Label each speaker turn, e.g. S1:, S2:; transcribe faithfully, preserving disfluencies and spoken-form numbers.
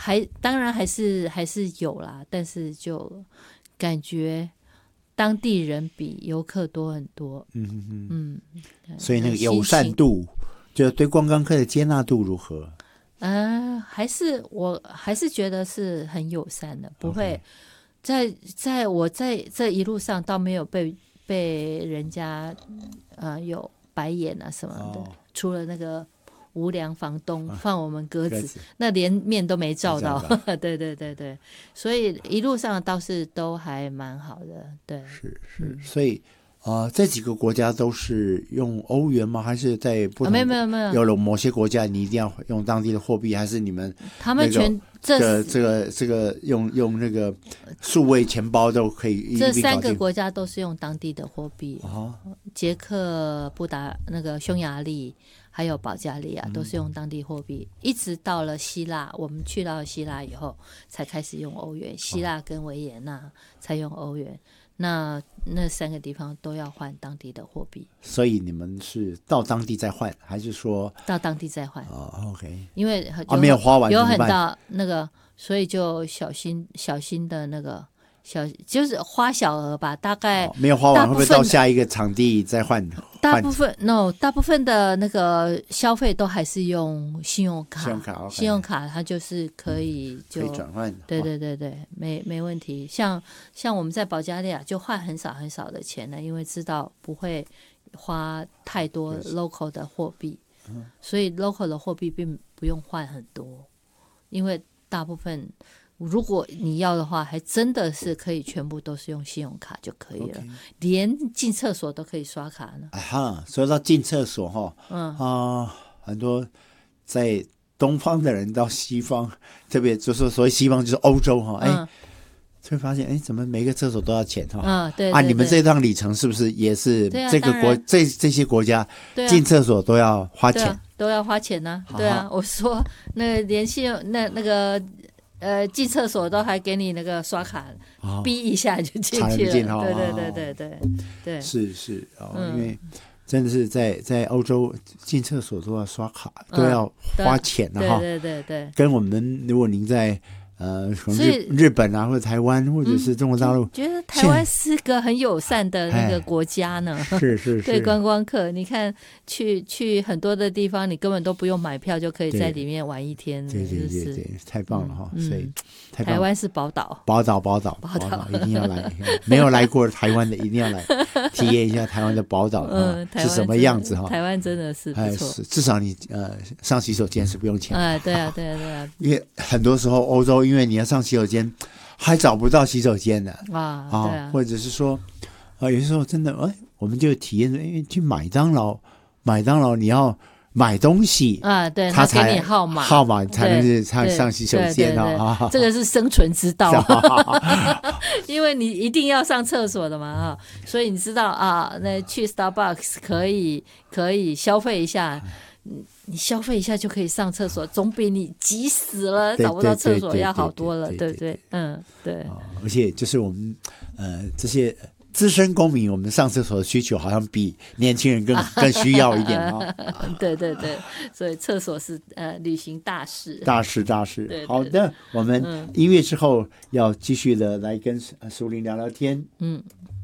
S1: 还当然还是还是有啦，但是就感觉当地人比游客多很多。
S2: 嗯嗯
S1: 嗯，
S2: 所以那个友善度，就对观光客的接纳度如何？
S1: 嗯、呃，还是我还是觉得是很友善的，不会在在我在这一路上倒没有被被人家呃有白眼啊什么的，哦、除了那个无良房东放我们鸽子，哦、那连面都没照到。对对对对，所以一路上倒是都还蛮好的。对，
S2: 是是，嗯、所以。啊、呃，这几个国家都是用欧元吗？还是在不同？
S1: 啊、没有没有没有，
S2: 有了某些国家你一定要用当地的货币，还是你们、那个、
S1: 他们全这
S2: 个这个这个用用那个数位钱包都可以一并搞定？
S1: 这三个国家都是用当地的货币。哦，捷克、布达那个匈牙利还有保加利亚都是用当地货币、嗯，一直到了希腊，我们去到希腊以后才开始用欧元，希腊跟维也纳才用欧元。那那三个地方都要换当地的货币，
S2: 所以你们是到当地再换，还是说
S1: 到当地再换？
S2: 哦 ，OK，
S1: 因为
S2: 啊没有花完
S1: 有很大那个，所以就小心小心的那个小，就是花小额吧，大概、哦、
S2: 没有花完会不会到下一个场地再换？
S1: 大部分 no， 大部分的那个消费都还是用信用卡，信用卡，
S2: okay、
S1: 信用卡它就是可以就、
S2: 嗯、可以转换，
S1: 对对对对，没没问题。像像我们在保加利亚就换很少很少的钱了，因为知道不会花太多 local 的货币，所以 local 的货币并不用换很多，因为大部分。如果你要的话，还真的是可以全部都是用信用卡就可以了， okay. 连进厕所都可以刷卡呢。
S2: 啊哈，说到进厕所哈，嗯啊、呃，很多在东方的人到西方，特别就是所谓西方就是欧洲哈，哎、嗯，会发现哎，怎么每个厕所都要钱哈？
S1: 嗯，对, 对, 对
S2: 啊，你们这趟旅程是不是也是这个国、啊、这这些国家进厕所都要花钱？
S1: 啊、都要花钱呢、啊？对啊，我说那连信用那那个。呃，进厕所都还给你那个刷卡，哦、逼一下就进去了。对对对对对对，
S2: 是是哦、嗯，因为真的是在在欧洲进厕所都要刷卡，嗯、都要花钱的哈。
S1: 对对对对，
S2: 跟我们如果您在呃日日本啊，或者台湾，或者是中国大陆，
S1: 嗯、觉得台湾是个很友善的那个国家呢。
S2: 是是是，
S1: 对观光客，你看去去很多的地方，你根本都不用买票就可以在里面玩一天。
S2: 对对对对，太棒了哈！
S1: 嗯、
S2: 所以太
S1: 台湾是宝岛，
S2: 宝岛宝岛
S1: 宝岛，
S2: 一定要来。没有来过台湾的，一定要来体验一下台湾的宝岛、
S1: 嗯、
S2: 是什么样子哈。
S1: 台湾真的是不错，
S2: 至少你呃上洗手间是不用钱。
S1: 哎，对啊对啊对啊，
S2: 因为很多时候欧洲，因为你要上洗手间还找不到洗手间的
S1: 啊，啊对啊，
S2: 或者是说，呃，有些时候真的，哎，我们就体验说，哎，去麦当劳，麦当劳你要买东西
S1: 啊，对，
S2: 他才
S1: 给你号码，
S2: 号码才能是上上洗手间啊，
S1: 这个是生存之道，因为你一定要上厕所的嘛哈，所以你知道啊，那去 Starbucks 可以可以消费一下。你消费一下就可以上厕所，总比你急死了找不到厕所要好多了，对不对？嗯，对、哦。
S2: 而且就是我们呃这些资深公民，我们上厕所的需求好像比年轻人更更需要一点啊、哦。
S1: 对对对，所以厕所是呃旅行大事，
S2: 大事大事。
S1: 对对对，
S2: 好的，我们音乐之后要继续的来跟淑玲聊聊天。
S1: 嗯。